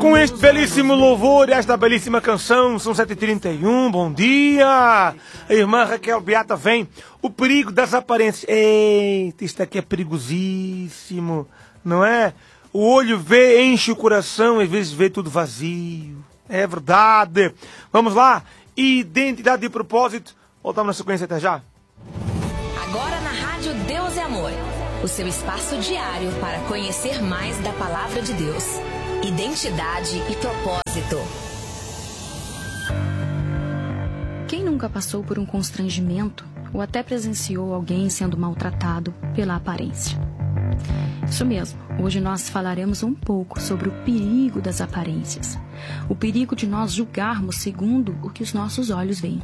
com este belíssimo louvor, esta belíssima canção, são 7h31, bom dia. A irmã Raquel Beata vem, o perigo das aparências. Eita, isto aqui é perigosíssimo, não é? O olho vê, enche o coração, às vezes vê tudo vazio. É verdade. Vamos lá, identidade e propósito. Voltamos na sequência, até já. Agora na Rádio Deus é Amor, o seu espaço diário para conhecer mais da Palavra de Deus. Identidade e propósito. Quem nunca passou por um constrangimento ou até presenciou alguém sendo maltratado pela aparência? Isso mesmo, hoje nós falaremos um pouco sobre o perigo das aparências. O perigo de nós julgarmos segundo o que os nossos olhos veem.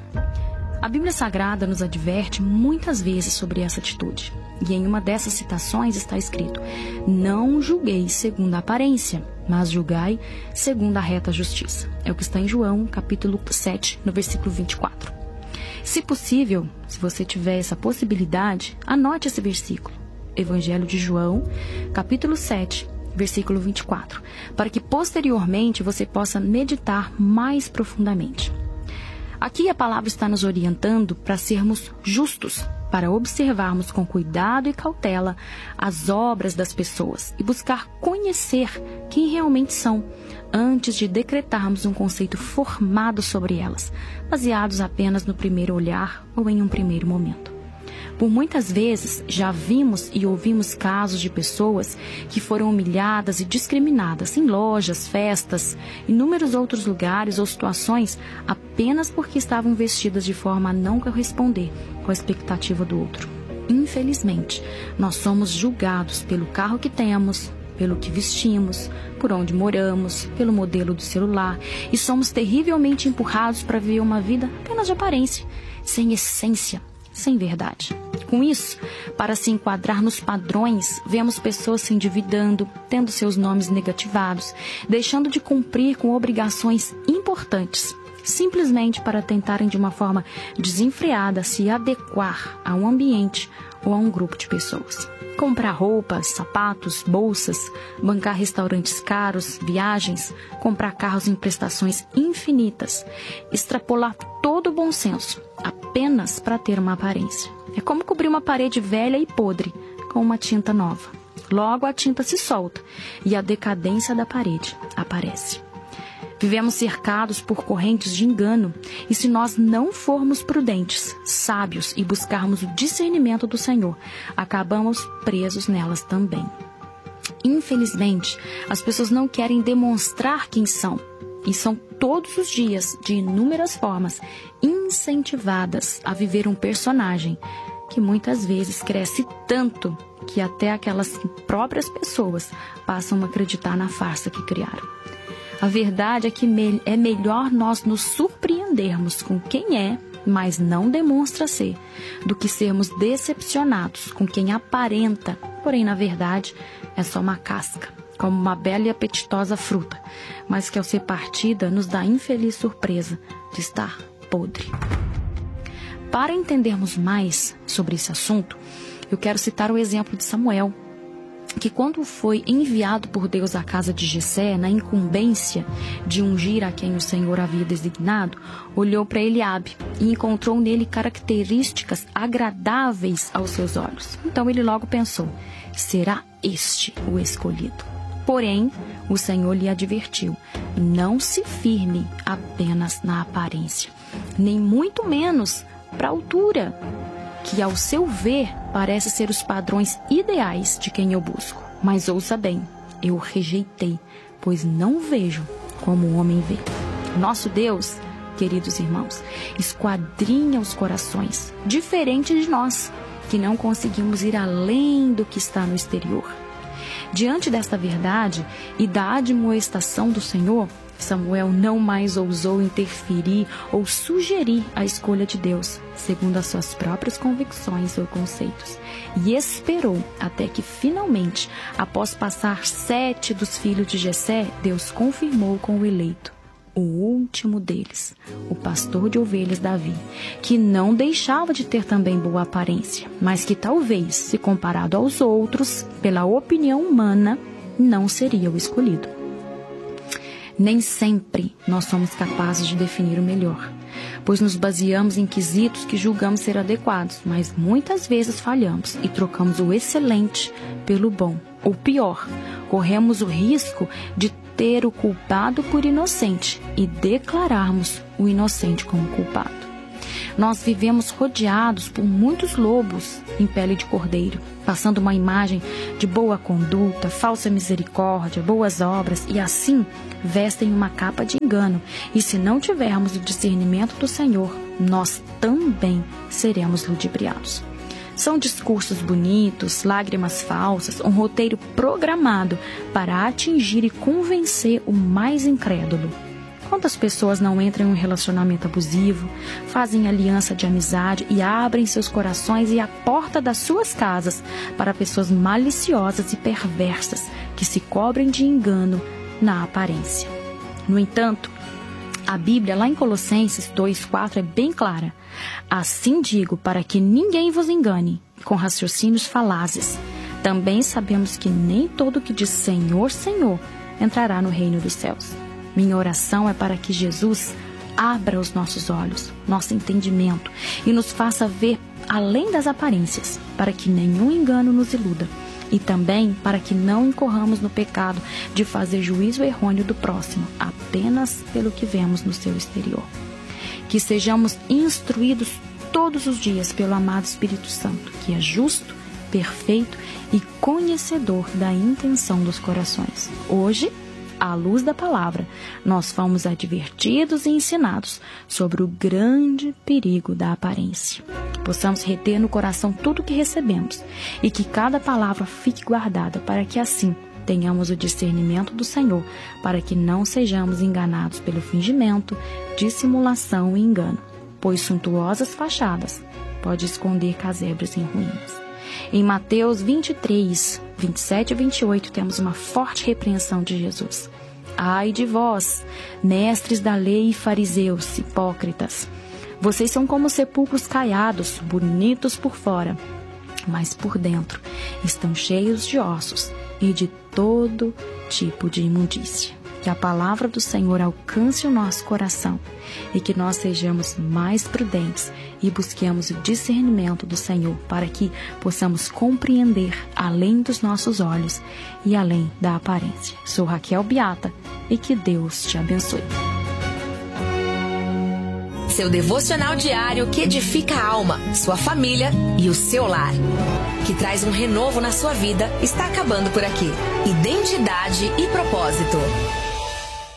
A Bíblia Sagrada nos adverte muitas vezes sobre essa atitude. E em uma dessas citações está escrito: não julgueis segundo a aparência, mas julgai segundo a reta justiça. É o que está em João, capítulo 7, no versículo 24. Se possível, se você tiver essa possibilidade, anote esse versículo. Evangelho de João, capítulo 7, versículo 24, para que posteriormente você possa meditar mais profundamente. Aqui a palavra está nos orientando para sermos justos, para observarmos com cuidado e cautela as obras das pessoas e buscar conhecer quem realmente são, antes de decretarmos um conceito formado sobre elas, baseados apenas no primeiro olhar ou em um primeiro momento. Por muitas vezes, já vimos e ouvimos casos de pessoas que foram humilhadas e discriminadas em lojas, festas, inúmeros outros lugares ou situações apenas porque estavam vestidas de forma a não corresponder com a expectativa do outro. Infelizmente, nós somos julgados pelo carro que temos, pelo que vestimos, por onde moramos, pelo modelo do celular e somos terrivelmente empurrados para viver uma vida apenas de aparência, sem essência, sem verdade. Com isso, para se enquadrar nos padrões, vemos pessoas se endividando, tendo seus nomes negativados, deixando de cumprir com obrigações importantes, simplesmente para tentarem de uma forma desenfreada se adequar a um ambiente ou a um grupo de pessoas. Comprar roupas, sapatos, bolsas, bancar restaurantes caros, viagens, comprar carros em prestações infinitas, extrapolar todo o bom senso, apenas para ter uma aparência. É como cobrir uma parede velha e podre com uma tinta nova. Logo a tinta se solta e a decadência da parede aparece. Vivemos cercados por correntes de engano e se nós não formos prudentes, sábios e buscarmos o discernimento do Senhor, acabamos presos nelas também. Infelizmente, as pessoas não querem demonstrar quem são e são todos os dias, de inúmeras formas, incentivadas a viver um personagem que muitas vezes cresce tanto que até aquelas próprias pessoas passam a acreditar na farsa que criaram. A verdade é que é melhor nós nos surpreendermos com quem é, mas não demonstra ser, do que sermos decepcionados com quem aparenta, porém, na verdade, é só uma casca, como uma bela e apetitosa fruta, mas que ao ser partida nos dá a infeliz surpresa de estar podre. Para entendermos mais sobre esse assunto, eu quero citar o exemplo de Samuel, que quando foi enviado por Deus à casa de Jessé, na incumbência de ungir a quem o Senhor havia designado, olhou para Eliabe e encontrou nele características agradáveis aos seus olhos. Então ele logo pensou: será este o escolhido? Porém, o Senhor lhe advertiu: não se firme apenas na aparência, nem muito menos para a altura, que ao seu ver parece ser os padrões ideais de quem eu busco. Mas ouça bem, eu o rejeitei, pois não vejo como o homem vê. Nosso Deus, queridos irmãos, esquadrinha os corações, diferente de nós, que não conseguimos ir além do que está no exterior. Diante desta verdade e da admoestação do Senhor, Samuel não mais ousou interferir ou sugerir a escolha de Deus, segundo as suas próprias convicções ou conceitos, e esperou até que finalmente, após passar 7 dos filhos de Jessé, Deus confirmou com o eleito, o último deles, o pastor de ovelhas Davi, que não deixava de ter também boa aparência, mas que talvez, se comparado aos outros, pela opinião humana, não seria o escolhido. Nem sempre nós somos capazes de definir o melhor, pois nos baseamos em quesitos que julgamos ser adequados, mas muitas vezes falhamos e trocamos o excelente pelo bom. Ou pior, corremos o risco de ter o culpado por inocente e declararmos o inocente como culpado. Nós vivemos rodeados por muitos lobos em pele de cordeiro, passando uma imagem de boa conduta, falsa misericórdia, boas obras, e assim vestem uma capa de engano. E se não tivermos o discernimento do Senhor, nós também seremos ludibriados. São discursos bonitos, lágrimas falsas, um roteiro programado para atingir e convencer o mais incrédulo. Quantas pessoas não entram em um relacionamento abusivo, fazem aliança de amizade e abrem seus corações e a porta das suas casas para pessoas maliciosas e perversas que se cobrem de engano na aparência. No entanto, a Bíblia, lá em Colossenses 2:4, é bem clara. Assim digo, para que ninguém vos engane com raciocínios falazes. Também sabemos que nem todo que diz Senhor, Senhor entrará no reino dos céus. Minha oração é para que Jesus abra os nossos olhos, nosso entendimento e nos faça ver além das aparências, para que nenhum engano nos iluda. E também para que não incorramos no pecado de fazer juízo errôneo do próximo, apenas pelo que vemos no seu exterior. Que sejamos instruídos todos os dias pelo amado Espírito Santo, que é justo, perfeito e conhecedor da intenção dos corações. Hoje, à luz da palavra, nós fomos advertidos e ensinados sobre o grande perigo da aparência. Que possamos reter no coração tudo o que recebemos e que cada palavra fique guardada para que assim tenhamos o discernimento do Senhor, para que não sejamos enganados pelo fingimento, dissimulação e engano, pois suntuosas fachadas podem esconder casebres em ruínas. Em Mateus 23, 27 e 28, temos uma forte repreensão de Jesus. Ai de vós, mestres da lei e fariseus, hipócritas! Vocês são como sepulcros caiados, bonitos por fora, mas por dentro estão cheios de ossos e de todo tipo de imundícia. Que a palavra do Senhor alcance o nosso coração e que nós sejamos mais prudentes e busquemos o discernimento do Senhor para que possamos compreender além dos nossos olhos e além da aparência. Sou Raquel Beata e que Deus te abençoe. Seu devocional diário que edifica a alma, sua família e o seu lar. Que traz um renovo na sua vida, está acabando por aqui. Identidade e propósito.